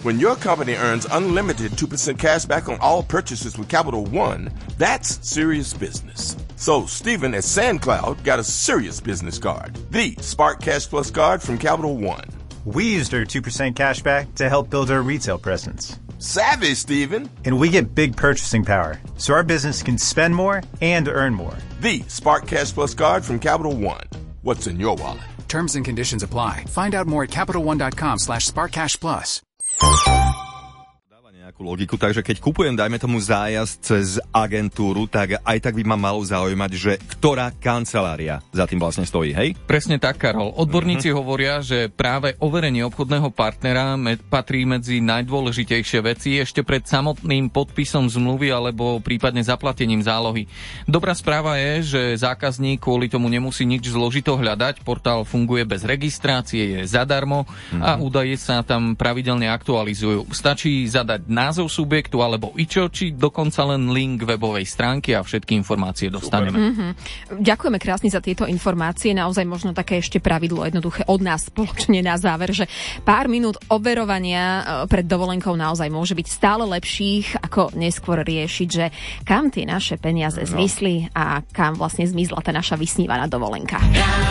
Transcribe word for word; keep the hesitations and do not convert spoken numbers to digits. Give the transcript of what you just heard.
When your company earns unlimited two percent cash back on all purchases with Capital One, that's serious business. So Stephen at SandCloud got a serious business card, the Spark Cash Plus card from Capital One. We used our two percent cash back to help build our retail presence. Savvy, Stephen. And we get big purchasing power, so our business can spend more and earn more. The Spark Cash Plus card from Capital One. What's in your wallet? Terms and conditions apply. Find out more at CapitalOne.com slash SparkCashPlus. Nejakú logiku, takže keď kupujem, dajme tomu zájazd cez agentúru, tak aj tak by ma malo zaujímať, že ktorá kancelária za tým vlastne stojí, hej? Presne tak, Karol. Odborníci uh-huh. hovoria, že práve overenie obchodného partnera me- patrí medzi najdôležitejšie veci ešte pred samotným podpisom zmluvy alebo prípadne zaplatením zálohy. Dobrá správa je, že zákazník kvôli tomu nemusí nič zložito hľadať, portál funguje bez registrácie, je zadarmo uh-huh. a údaje sa tam pravidelne aktualizujú. Stačí zadať názov subjektu alebo ičo, či dokonca len link webovej stránky a všetky informácie dostaneme. Mm-hmm. Ďakujeme krásne za tieto informácie. Naozaj možno také ešte pravidlo jednoduché od nás spoločne na záver, že pár minút overovania pred dovolenkou naozaj môže byť stále lepších, ako neskôr riešiť, že kam tie naše peniaze zmizli a kam vlastne zmizla tá naša vysnívaná dovolenka.